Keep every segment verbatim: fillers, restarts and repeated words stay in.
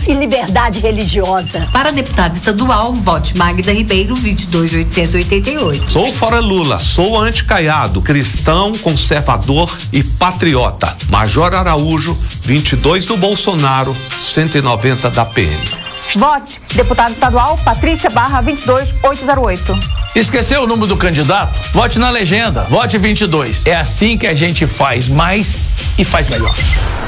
e liberdade religiosa. Para deputada estadual, vote Magda Ribeiro, vinte e dois mil oitocentos e oitenta e oito. Sou fora Lula, sou anticaiado, cristão, conservador e patriota. Major Araújo, vinte e dois do Bolsonaro, cento e noventa da P M. Vote deputada estadual Patrícia Barra, vinte e dois mil oitocentos e oito. Esqueceu o número do candidato? Vote na legenda, vote vinte e dois. É assim que a gente faz mais e faz melhor.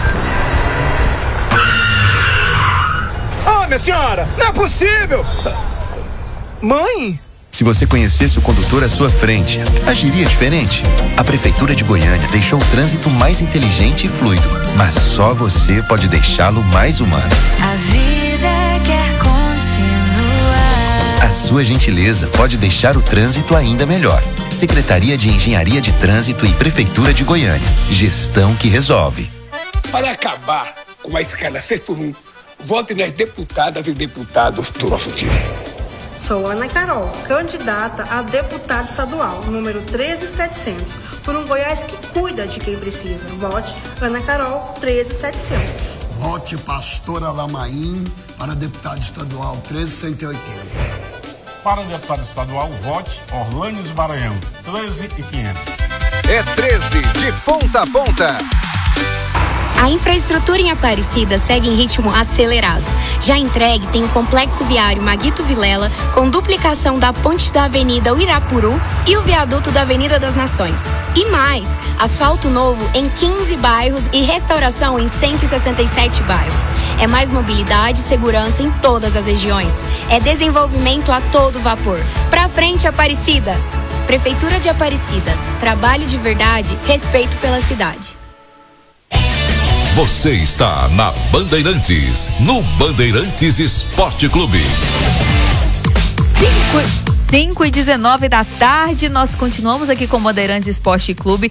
Oh, minha senhora, não é possível! Mãe? Se você conhecesse o condutor à sua frente, agiria diferente. A Prefeitura de Goiânia deixou o trânsito mais inteligente e fluido, mas só você pode deixá-lo mais humano. A vida quer continuar. A sua gentileza pode deixar o trânsito ainda melhor. Secretaria de Engenharia de Trânsito e Prefeitura de Goiânia. Gestão que resolve. Para acabar com a escala seis por um, vote nas deputadas e deputados do nosso time. Sou Ana Carol, candidata a deputada estadual, número treze mil e setecentos, por um Goiás que cuida de quem precisa. Vote Ana Carol, treze mil e setecentos. Vote Pastora Lamaim para deputado estadual, treze mil cento e oitenta. Para deputado estadual, vote Orlânios Maranhão, treze mil e quinhentos. É treze de ponta a ponta. A infraestrutura em Aparecida segue em ritmo acelerado. Já entregue tem o complexo viário Maguito Vilela, com duplicação da ponte da Avenida Uirapuru e o viaduto da Avenida das Nações. E mais, asfalto novo em quinze bairros e restauração em cento e sessenta e sete bairros. É mais mobilidade e segurança em todas as regiões. É desenvolvimento a todo vapor. Pra frente, Aparecida! Prefeitura de Aparecida. Trabalho de verdade, respeito pela cidade. Você está na Bandeirantes, no Bandeirantes Esporte Clube. cinco e dezenove da tarde, nós continuamos aqui com o Bandeirantes Esporte Clube.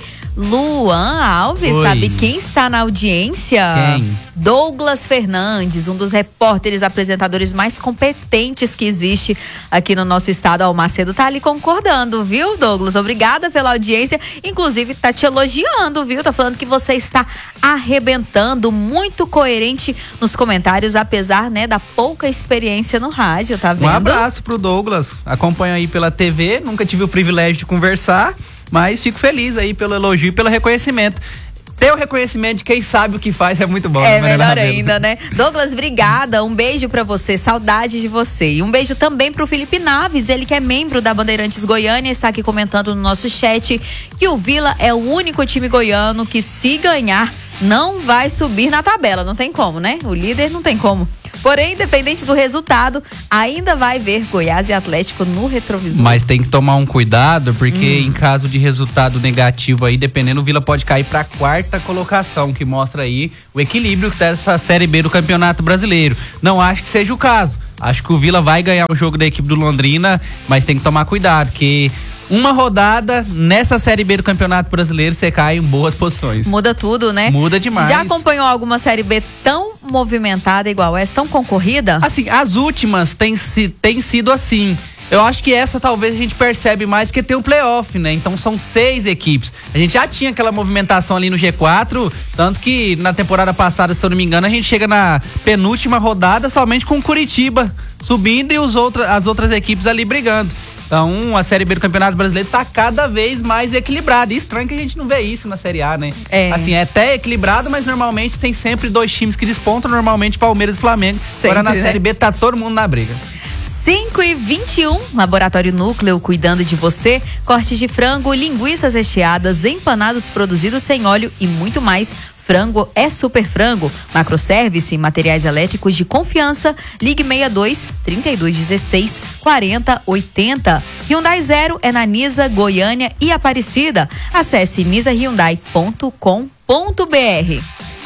Luan Alves, Oi. Sabe quem está na audiência? Quem? Douglas Fernandes, um dos repórteres, apresentadores mais competentes que existe aqui no nosso estado. Ó, o Macedo tá ali concordando, viu, Douglas? Obrigada pela audiência, inclusive tá te elogiando, viu? Tá falando que você está arrebentando, muito coerente nos comentários, apesar, né, da pouca experiência no rádio, tá vendo? Um abraço pro Douglas, acompanho aí pela T V, nunca tive o privilégio de conversar, mas fico feliz aí pelo elogio e pelo reconhecimento. Ter o reconhecimento de quem sabe o que faz é muito bom. É melhor ainda, né? Douglas, obrigada, um beijo pra você, saudade de você. E um beijo também pro Felipe Naves, ele que é membro da Bandeirantes Goiânia, está aqui comentando no nosso chat que o Vila é o único time goiano que, se ganhar, não vai subir na tabela. Não tem como, né? O líder não tem como. Porém, independente do resultado, ainda vai ver Goiás e Atlético no retrovisor. Mas tem que tomar um cuidado, porque hum. em caso de resultado negativo aí, dependendo, o Vila pode cair para a quarta colocação, que mostra aí o equilíbrio dessa Série B do Campeonato Brasileiro. Não acho que seja o caso. Acho que o Vila vai ganhar o jogo da equipe do Londrina, mas tem que tomar cuidado, que uma rodada nessa Série B do Campeonato Brasileiro, você cai em boas posições. Muda tudo, né? Muda demais. Já acompanhou alguma Série B tão movimentada igual essa, tão concorrida? Assim, as últimas têm si, tem sido assim. Eu acho que essa talvez a gente percebe mais porque tem o playoff, né? Então são seis equipes. A gente já tinha aquela movimentação ali no G quatro, tanto que na temporada passada, se eu não me engano, a gente chega na penúltima rodada somente com o Curitiba subindo e os outra, as outras equipes ali brigando. Então, a Série B do Campeonato Brasileiro tá cada vez mais equilibrada. E estranho que a gente não vê isso na Série A, né? É. Assim, é até equilibrado, mas normalmente tem sempre dois times que despontam, normalmente Palmeiras e Flamengo. Sempre, agora na né? Série B tá todo mundo na briga. cinco e vinte e um, Laboratório Núcleo, cuidando de você. Cortes de frango, linguiças recheadas, empanados produzidos sem óleo e muito mais. Frango é Super Frango. Macroservice, materiais elétricos de confiança. Ligue sessenta e dois, trinta e dois dezesseis, quarenta, oitenta. Hyundai Zero é na Nisa, Goiânia e Aparecida. Acesse nisa hyundai ponto com ponto br.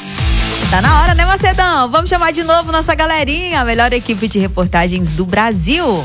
Tá na hora, né, Macedão? Vamos chamar de novo nossa galerinha, a melhor equipe de reportagens do Brasil.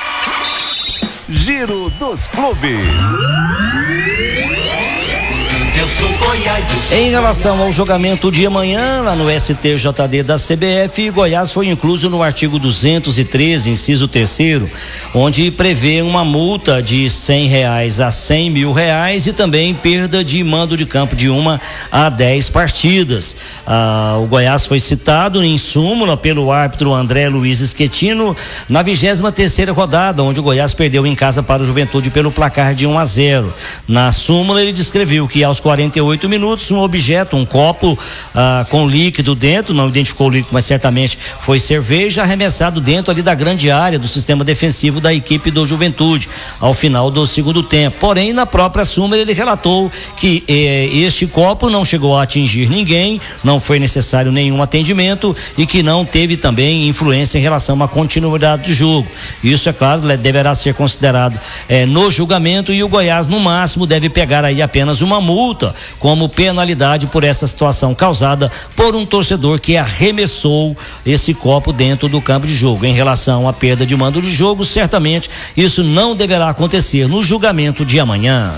Giro dos Clubes. Eu sou Goiás, eu sou Em relação ao julgamento de amanhã, lá no S T J D da C B F, Goiás foi incluso no artigo duzentos e treze, inciso terceiro, onde prevê uma multa de cem reais a cem mil reais e também perda de mando de campo de uma a dez partidas. Ah, o Goiás foi citado em súmula pelo árbitro André Luiz Schettino na vigésima terceira rodada, onde o Goiás perdeu em casa para o Juventude pelo placar de um a zero. Na súmula ele descreveu que aos quarenta e oito minutos um objeto, um copo ah, com líquido dentro, não identificou o líquido, mas certamente foi cerveja, arremessado dentro ali da grande área do sistema defensivo da equipe do Juventude ao final do segundo tempo. Porém, na própria súmula ele relatou que eh, este copo não chegou a atingir ninguém, não foi necessário nenhum atendimento e que não teve também influência em relação à continuidade do jogo. Isso, é claro, deverá ser considerado eh, no julgamento e o Goiás, no máximo, deve pegar aí apenas uma multa como penalidade por essa situação causada por um torcedor que arremessou esse copo dentro do campo de jogo. Em relação à perda de mando de jogo, certamente isso não deverá acontecer no julgamento de amanhã.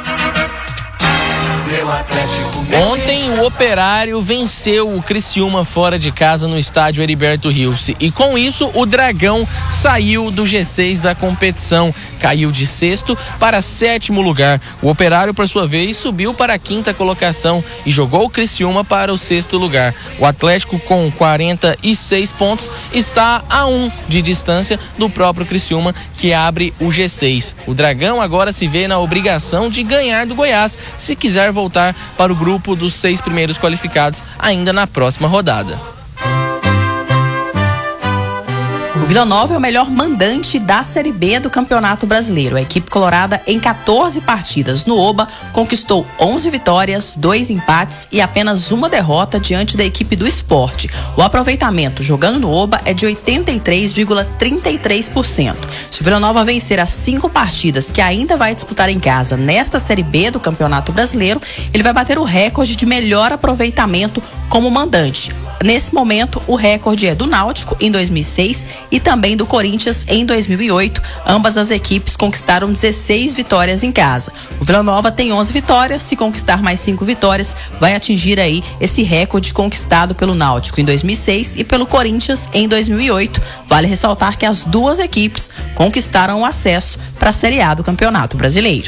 Ontem o Operário venceu o Criciúma fora de casa no estádio Heriberto Rilse e com isso o Dragão saiu do G seis da competição, caiu de sexto para sétimo lugar. O Operário, por sua vez, subiu para a quinta colocação e jogou o Criciúma para o sexto lugar. O Atlético, com quarenta e seis pontos, está a um de distância do próprio Criciúma, que abre o G seis. O Dragão agora se vê na obrigação de ganhar do Goiás se quiser voltar para o grupo dos seis primeiros qualificados ainda na próxima rodada. O Vila Nova é o melhor mandante da Série B do Campeonato Brasileiro. A equipe colorada, em quatorze partidas no Oba, conquistou onze vitórias, dois empates e apenas uma derrota diante da equipe do Sport. O aproveitamento jogando no Oba é de oitenta e três vírgula trinta e três por cento. Se o Vila Nova vencer as cinco partidas que ainda vai disputar em casa nesta Série B do Campeonato Brasileiro, ele vai bater o recorde de melhor aproveitamento como mandante. Nesse momento, o recorde é do Náutico em dois mil e seis e também do Corinthians em dois mil e oito. Ambas as equipes conquistaram dezesseis vitórias em casa. O Vila Nova tem onze vitórias, se conquistar mais cinco vitórias, vai atingir aí esse recorde conquistado pelo Náutico em dois mil e seis e pelo Corinthians em dois mil e oito. Vale ressaltar que as duas equipes conquistaram o acesso para a Série A do Campeonato Brasileiro.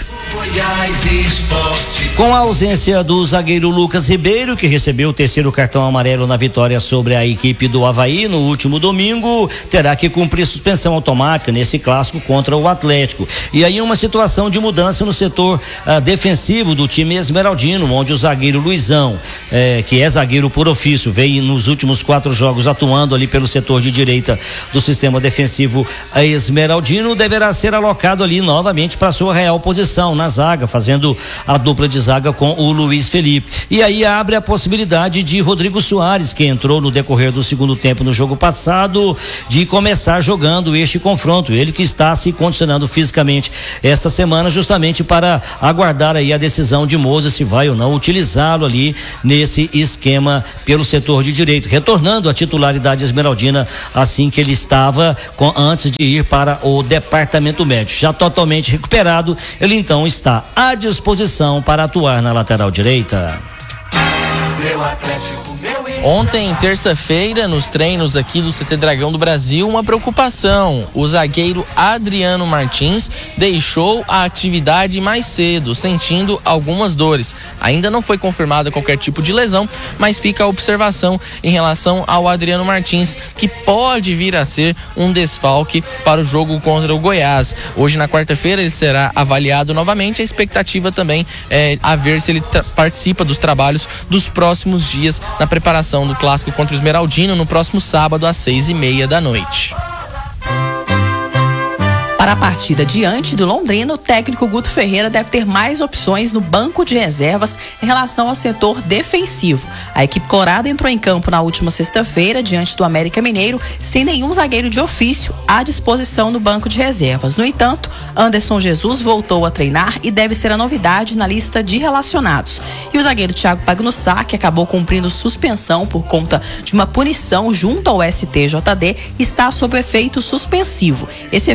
Com a ausência do zagueiro Lucas Ribeiro, que recebeu o terceiro cartão amarelo na vitória sobre a equipe do Avaí no último domingo, terá que cumprir suspensão automática nesse clássico contra o Atlético. E aí uma situação de mudança no setor ah, defensivo do time esmeraldino, onde o zagueiro Luizão, eh, que é zagueiro por ofício, veio nos últimos quatro jogos atuando ali pelo setor de direita do sistema defensivo esmeraldino, deverá ser alocado ali novamente para sua real posição na zaga, fazendo a dupla de zaga com o Luiz Felipe. E aí abre a possibilidade de Rodrigo Soares, que entrou no decorrer do segundo tempo no jogo passado, de começar jogando este confronto. Ele que está se condicionando fisicamente esta semana, justamente para aguardar aí a decisão de Moza se vai ou não utilizá-lo ali nesse esquema pelo setor de direito, retornando à titularidade esmeraldina assim que ele estava com, antes de ir para o departamento médico. Já totalmente recuperado, ele então está à disposição para atuar na lateral direita. Meu Atlético. Ontem, terça-feira, nos treinos aqui do C T Dragão do Brasil, uma preocupação. O zagueiro Adriano Martins deixou a atividade mais cedo, sentindo algumas dores. Ainda não foi confirmada qualquer tipo de lesão, mas fica a observação em relação ao Adriano Martins, que pode vir a ser um desfalque para o jogo contra o Goiás. Hoje, na quarta-feira, ele será avaliado novamente. A expectativa também é a ver se ele participa dos trabalhos dos próximos dias na preparação do clássico contra o Esmeraldino no próximo sábado às seis e meia da noite. Para a partida diante do Londrina, o técnico Guto Ferreira deve ter mais opções no banco de reservas em relação ao setor defensivo. A equipe colorada entrou em campo na última sexta-feira diante do América Mineiro sem nenhum zagueiro de ofício à disposição no banco de reservas. No entanto, Anderson Jesus voltou a treinar e deve ser a novidade na lista de relacionados. E o zagueiro Thiago Pagnussá, que acabou cumprindo suspensão por conta de uma punição junto ao S T J D, está sob efeito suspensivo. Esse efeito suspensivo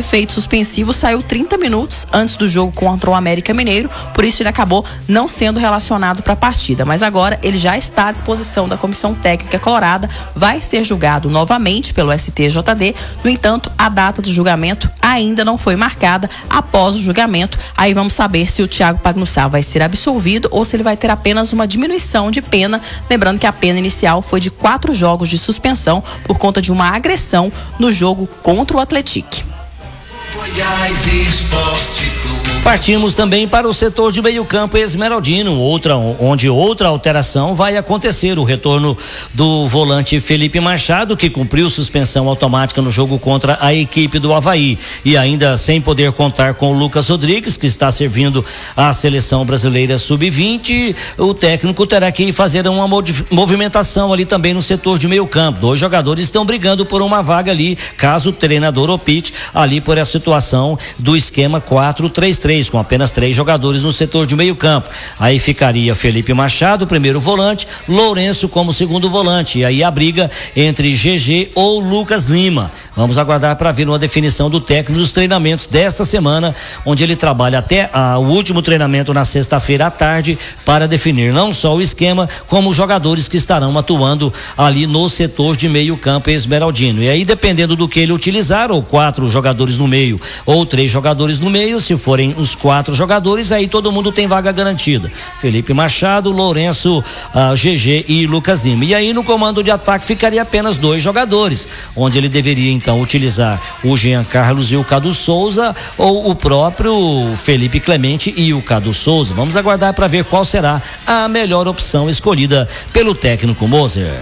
suspensivo saiu trinta minutos antes do jogo contra o América Mineiro, por isso ele acabou não sendo relacionado para a partida. Mas agora ele já está à disposição da Comissão Técnica Colorada, vai ser julgado novamente pelo S T J D. No entanto, a data do julgamento ainda não foi marcada. Após o julgamento, aí vamos saber se o Thiago Pagnussá vai ser absolvido ou se ele vai ter apenas uma diminuição de pena. Lembrando que a pena inicial foi de quatro jogos de suspensão por conta de uma agressão no jogo contra o Atlético. Goiás Esporte Clube. Partimos também para o setor de meio-campo esmeraldino, outra, onde outra alteração vai acontecer. O retorno do volante Felipe Machado, que cumpriu suspensão automática no jogo contra a equipe do Avaí. E ainda sem poder contar com o Lucas Rodrigues, que está servindo a seleção brasileira sub vinte, o técnico terá que fazer uma movimentação ali também no setor de meio-campo. Dois jogadores estão brigando por uma vaga ali, caso o treinador opte ali por essa situação do esquema quatro três três, com apenas três jogadores no setor de meio campo. Aí ficaria Felipe Machado, primeiro volante, Lourenço como segundo volante, e aí a briga entre G G ou Lucas Lima. Vamos aguardar para ver uma definição do técnico dos treinamentos desta semana, onde ele trabalha até a, o último treinamento na sexta-feira à tarde para definir não só o esquema, como os jogadores que estarão atuando ali no setor de meio campo esmeraldino. E aí, dependendo do que ele utilizar, ou quatro jogadores no meio ou três jogadores no meio, se forem os quatro jogadores, aí todo mundo tem vaga garantida. Felipe Machado, Lourenço, ah, G G e Lucas Lima. E aí no comando de ataque ficaria apenas dois jogadores, onde ele deveria então utilizar o Jean Carlos e o Cadu Souza, ou o próprio Felipe Clemente e o Cadu Souza. Vamos aguardar para ver qual será a melhor opção escolhida pelo técnico Moser.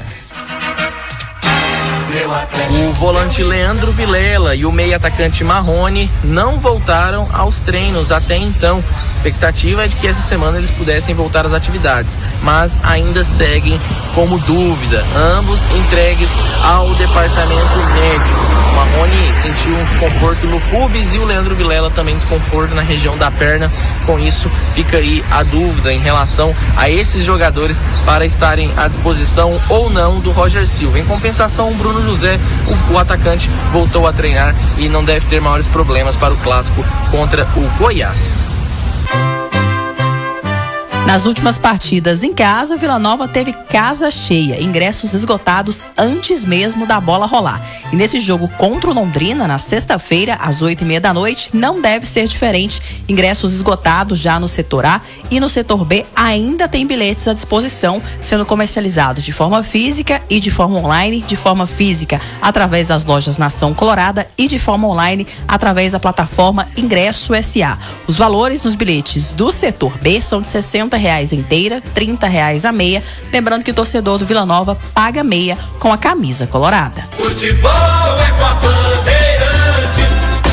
O volante Leandro Vilela e o meio atacante Marrone não voltaram aos treinos até então. A expectativa é de que essa semana eles pudessem voltar às atividades, mas ainda seguem como dúvida. Ambos entregues ao departamento médico. O Marrone sentiu um desconforto no pubis e o Leandro Vilela também desconforto na região da perna. Com isso, fica aí a dúvida em relação a esses jogadores para estarem à disposição ou não do Roger Silva. Em compensação, o Bruno José, o, o atacante, voltou a treinar e não deve ter maiores problemas para o clássico contra o Goiás. Nas últimas partidas em casa, o Vila Nova teve casa cheia, ingressos esgotados antes mesmo da bola rolar. E nesse jogo contra o Londrina, na sexta-feira, às oito e meia da noite, não deve ser diferente. Ingressos esgotados já no setor A e no setor B ainda tem bilhetes à disposição, sendo comercializados de forma física e de forma online. De forma física, através das lojas Nação Colorada, e de forma online, através da plataforma Ingresso S A. Os valores nos bilhetes do setor B são de sessenta reais inteira, trinta reais a meia. Lembrando que o torcedor do Vila Nova paga meia com a camisa colorada. Futebol é com a Bandeirante.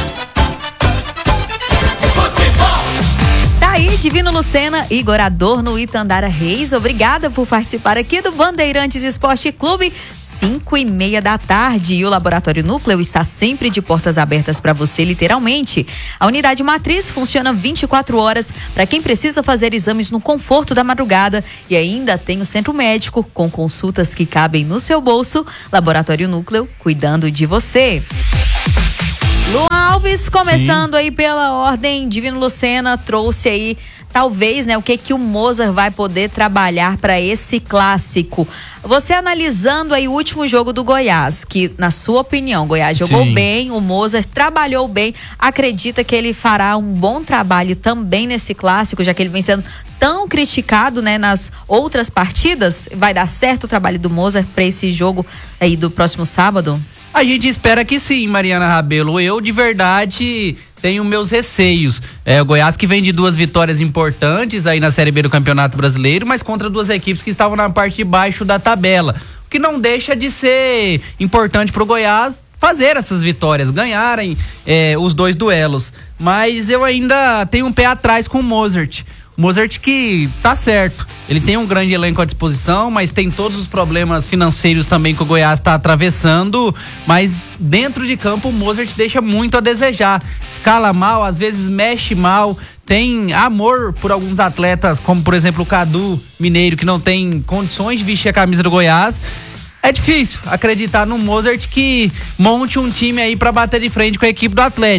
Tá aí, Divino Lucena, Igor Adorno e Tandara Reis. Obrigada por participar aqui do Bandeirantes Esporte Clube. cinco e meia da tarde, e o Laboratório Núcleo está sempre de portas abertas para você, literalmente. A unidade matriz funciona vinte e quatro horas para quem precisa fazer exames no conforto da madrugada, e ainda tem o centro médico com consultas que cabem no seu bolso. Laboratório Núcleo, cuidando de você. Luan Alves, começando Sim. aí pela ordem. Divino Lucena trouxe aí talvez, né, o que que o Moser vai poder trabalhar para esse clássico. Você analisando aí o último jogo do Goiás, que na sua opinião, Goiás jogou Sim. bem, o Moser trabalhou bem, acredita que ele fará um bom trabalho também nesse clássico, já que ele vem sendo tão criticado, né, nas outras partidas? Vai dar certo o trabalho do Moser para esse jogo aí do próximo sábado? A gente espera que sim, Mariana Rabelo. Eu, de verdade, tenho meus receios. É, o Goiás que vem de duas vitórias importantes aí na Série B do Campeonato Brasileiro, mas contra duas equipes que estavam na parte de baixo da tabela. O que não deixa de ser importante pro Goiás fazer essas vitórias, ganharem é, os dois duelos. Mas eu ainda tenho um pé atrás com o Mozart. Mozart que tá certo, ele tem um grande elenco à disposição, mas tem todos os problemas financeiros também que o Goiás está atravessando, mas dentro de campo o Mozart deixa muito a desejar, escala mal, às vezes mexe mal, tem amor por alguns atletas, como por exemplo o Cadu Mineiro, que não tem condições de vestir a camisa do Goiás. É difícil acreditar no Mozart que monte um time aí para bater de frente com a equipe do Atlético.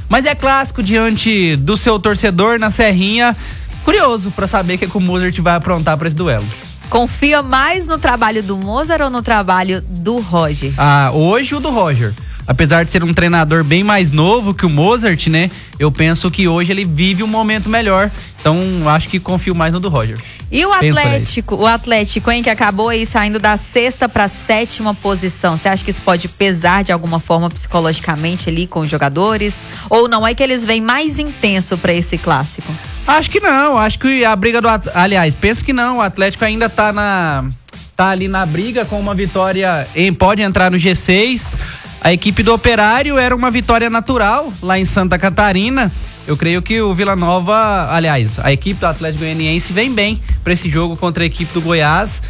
Mas é clássico diante do seu torcedor na Serrinha. Curioso pra saber o que, que o Mozart vai aprontar pra esse duelo. Confia mais no trabalho do Mozart ou no trabalho do Roger? Ah, hoje o do Roger. Apesar de ser um treinador bem mais novo que o Mozart, né? Eu penso que hoje ele vive um momento melhor. Então, acho que confio mais no do Roger. E o Penso Atlético, o Atlético, hein, que acabou aí saindo da sexta para sétima posição. Você acha que isso pode pesar de alguma forma psicologicamente ali com os jogadores? Ou não é que eles vêm mais intenso para esse clássico? Acho que não, acho que a briga do Atlético, aliás, penso que não, o Atlético ainda tá na tá ali na briga com uma vitória, em, pode entrar no G seis. A equipe do Operário era uma vitória natural lá em Santa Catarina. Eu creio que o Vila Nova, aliás, a equipe do Atlético Goianiense vem bem para esse jogo contra a equipe do Goiás.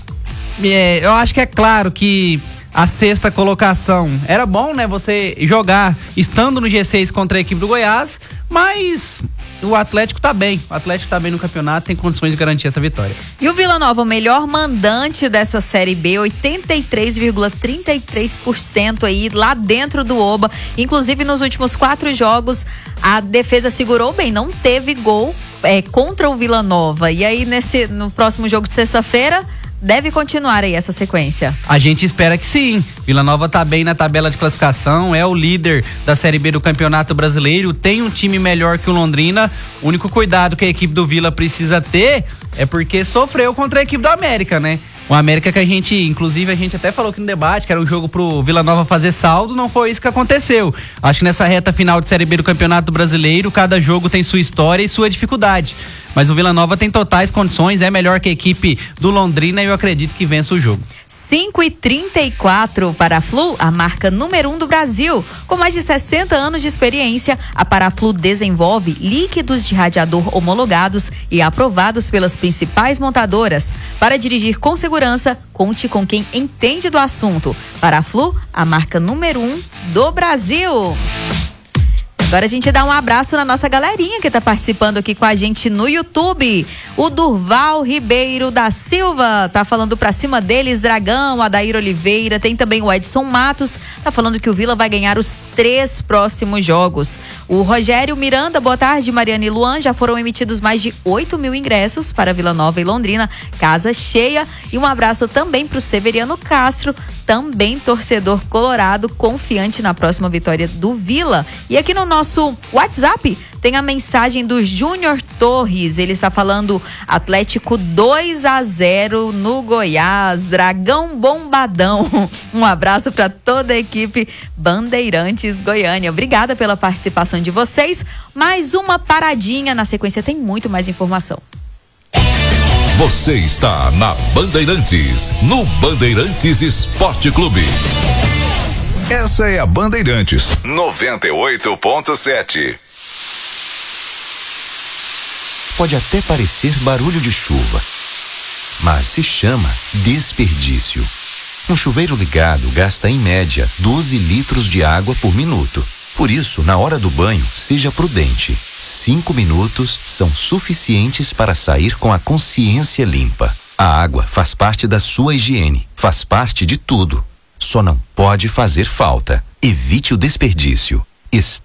É, eu acho que é claro que a sexta colocação era bom, né? Você jogar estando no G seis contra a equipe do Goiás, mas o Atlético tá bem. O Atlético tá bem no campeonato, tem condições de garantir essa vitória. E o Vila Nova, o melhor mandante dessa Série B, oitenta e três vírgula trinta e três por cento aí lá dentro do Oba. Inclusive nos últimos quatro jogos, a defesa segurou bem, não teve gol é, contra o Vila Nova. E aí nesse, no próximo jogo de sexta-feira, deve continuar aí essa sequência. A gente espera que sim. Vila Nova tá bem na tabela de classificação, é o líder da Série B do Campeonato Brasileiro, tem um time melhor que o Londrina. O único cuidado que a equipe do Vila precisa ter é porque sofreu contra a equipe do América, né? O América que a gente, inclusive a gente até falou aqui no debate que era um jogo pro Vila Nova fazer saldo, não foi isso que aconteceu. Acho que nessa reta final de Série B do Campeonato Brasileiro, cada jogo tem sua história e sua dificuldade. Mas o Vila Nova tem totais condições, é melhor que a equipe do Londrina e eu acredito que vença o jogo. cinco e trinta e quatro para a Flu, a marca número um do Brasil. Com mais de sessenta anos de experiência, a Paraflu desenvolve líquidos de radiador homologados e aprovados pelas principais montadoras. Para dirigir com segurança, conte com quem entende do assunto. Paraflu, a marca número um do Brasil. Agora a gente dá um abraço na nossa galerinha que tá participando aqui com a gente no YouTube. O Durval Ribeiro da Silva tá falando pra cima deles, Dragão, Adair Oliveira, tem também o Edson Matos, tá falando que o Vila vai ganhar os três próximos jogos. O Rogério Miranda, boa tarde, Mariana e Luan, já foram emitidos mais de oito mil ingressos para Vila Nova e Londrina, casa cheia. E um abraço também pro Severiano Castro, também torcedor colorado, confiante na próxima vitória do Vila. E aqui no nosso WhatsApp tem a mensagem do Júnior Torres. Ele está falando Atlético dois a zero no Goiás, Dragão bombadão. Um abraço para toda a equipe Bandeirantes Goiânia. Obrigada pela participação de vocês. Mais uma paradinha, na sequência tem muito mais informação. Você está na Bandeirantes, no Bandeirantes Esporte Clube. Essa é a Bandeirantes noventa e oito ponto sete. Pode até parecer barulho de chuva, mas se chama desperdício. Um chuveiro ligado gasta em média doze litros de água por minuto. Por isso, na hora do banho, seja prudente. Cinco minutos são suficientes para sair com a consciência limpa. A água faz parte da sua higiene, faz parte de tudo. Só não pode fazer falta. Evite o desperdício.